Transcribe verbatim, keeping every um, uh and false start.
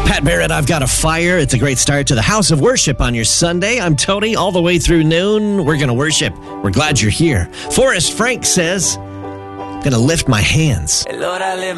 Pat Barrett, I've got a fire. It's a great start to the House of Worship on your Sunday. I'm Tony. All the way through noon, we're going to worship. We're glad you're here. Forrest Frank says, I'm going to lift my hands. Lord, I live